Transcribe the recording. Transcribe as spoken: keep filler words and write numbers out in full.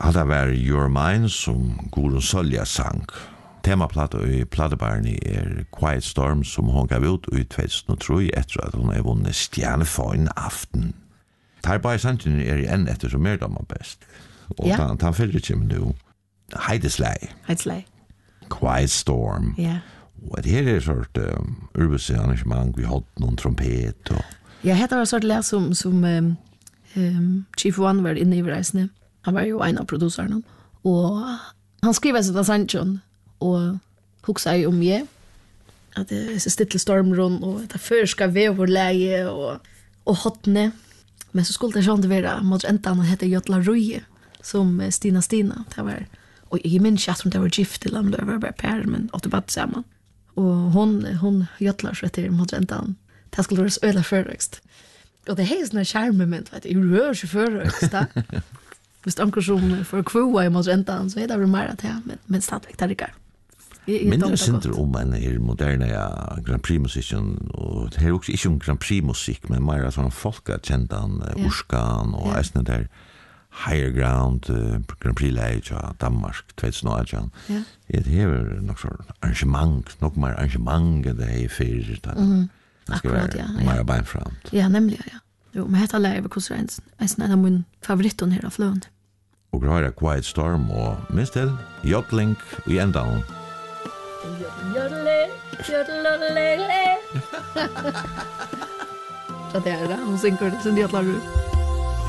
hade var Your Mine som Gurun Solja sang. Temaplatta i platebarni er Quiet Storm som hon gav ut i tjugohundratre etter at hon er vunnet stjerneføyn aften. Tar bare sannsyn er enn etter som er damer best. Og Ja. han, han fyller ikke med nu. Heideslei. Heideslei. Quiet Storm. Ja. Og det her er sort um, urbese arrangement, vi holdt noen trompet og... Ja, hetta var sort lær som som um, um, Chief One var inne i reisene. Han var jo en av produserne. Og han skriver seg til Sanchon og hugsa om meg at det er så stille stormrun og det førska veverleie og og hotne. Men så skulle det sånn det være mot enten han heter Jotla Ruje som Stina Stina. Det var og jeg minns ikke at det var gift eller om det var bare per, men at det var sammen. Og hon hon Jotla så heter mot enten. Det skulle være øyla førrøkst. Og det er sånne skjermoment, vet du, jeg rører ikke førrøkst da. Hvis det anker som for kvua i mot enten, så er det vel mer at det, men, men stadigvæk det er ikke. Mindre synder om en her moderne ja, Grand Prix-musikken, og det er også ikke om Grand Prix-musikk, men mer sånn folkekjentan, ja. Urskan, og ja. Eisne der Higher Ground, uh, Grand Prix-leie av Danmark, tjugohundraarton. Ja. Det er nok sånn arrangement, nok mer arrangement enn det er fyrir, det mm. skal Akkurat, være ja, mer ja. beinframt. Ja, nemlig, ja. Jo, men hetta leie var hvordan er en av min favorittene her av fløen. Og vi har Quiet Storm, og minst til, Jotling i endan. Jodle, jodle, jodle. Så det er det, hun synker det, som de har laget ut.